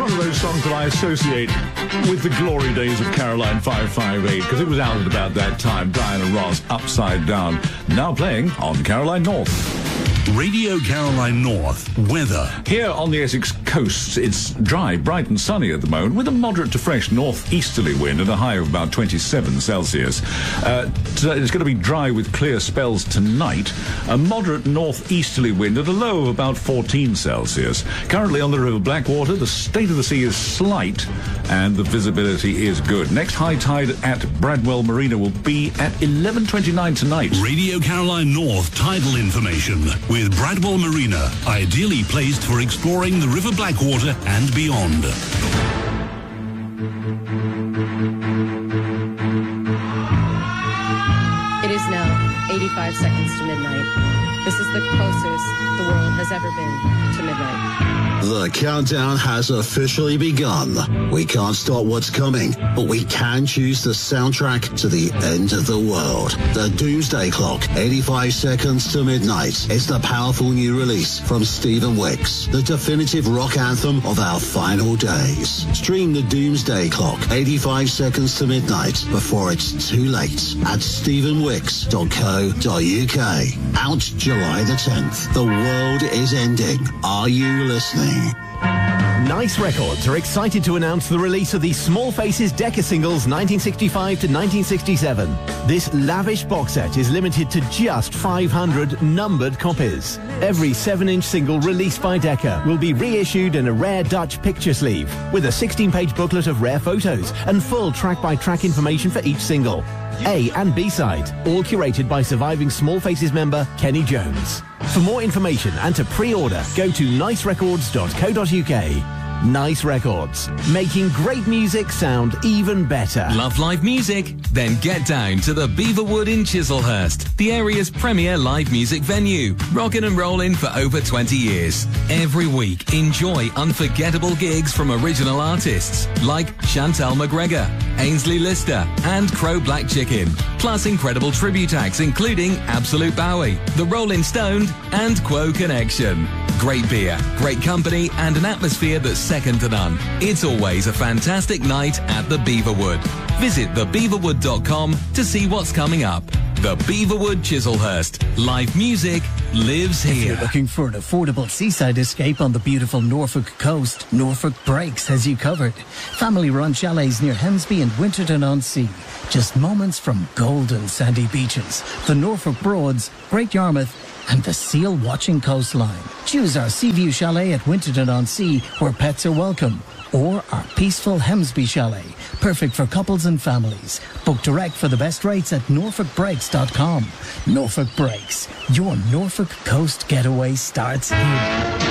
one of those songs that I associate with the glory days of Caroline 558, because it was out at about that time. Diana Ross, Upside Down, now playing on Caroline North. Radio Caroline North weather. Here on the Essex coast, it's dry, bright and sunny at the moment, with a moderate to fresh northeasterly wind and a high of about 27 Celsius. It's going to be dry with clear spells tonight. A moderate northeasterly wind at a low of about 14 Celsius. Currently on the River Blackwater, the state of the sea is slight and the visibility is good. Next high tide at Bradwell Marina will be at 11:29 tonight. Radio Caroline North tidal information with Bradwell Marina, ideally placed for exploring the River Blackwater and beyond. It is now 85 seconds to midnight. This is the closest the world has ever been to midnight. The countdown has officially begun. We can't stop what's coming, but we can choose the soundtrack to the end of the world. The Doomsday Clock, 85 seconds to midnight. It's the powerful new release from Stephen Wicks, the definitive rock anthem of our final days. Stream the Doomsday Clock, 85 seconds to midnight, before it's too late at stephenwicks.co.uk. Out July the 10th. The world is ending. Are you listening? Nice Records are excited to announce the release of the Small Faces Decca singles 1965 to 1967. This lavish box set is limited to just 500 numbered copies. Every 7-inch single released by Decca will be reissued in a rare Dutch picture sleeve with a 16-page booklet of rare photos and full track-by-track information for each single. A and B side, all curated by surviving Small Faces member Kenny Jones. For more information and to pre-order, go to nicerecords.co.uk. Nice Records, making great music sound even better. Love live music? Then get down to the Beaverwood in Chislehurst, the area's premier live music venue, rockin' and rollin' for over 20 years. Every week, enjoy unforgettable gigs from original artists like Chantel McGregor, Ainsley Lister, and Crow Black Chicken, plus incredible tribute acts including Absolute Bowie, The Rolling Stoned, and Quo Connection. Great beer, great company, and an atmosphere that's second to none. It's always a fantastic night at the Beaverwood. Visit thebeaverwood.com to see what's coming up. The Beaverwood Chislehurst. Live music lives here. If you're looking for an affordable seaside escape on the beautiful Norfolk coast, Norfolk Breaks has you covered. Family-run chalets near Hemsby and Winterton-on-Sea. Just moments from golden sandy beaches, the Norfolk Broads, Great Yarmouth, and the seal-watching coastline. Choose our Seaview Chalet at Winterton-on-Sea, where pets are welcome, or our peaceful Hemsby Chalet, perfect for couples and families. Book direct for the best rates at norfolkbreaks.com. Norfolk Breaks, your Norfolk coast getaway starts here.